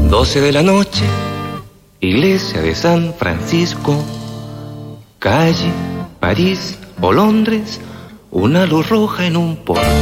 12 de la noche, iglesia de San Francisco, calle, París o Londres, una luz roja en un portal.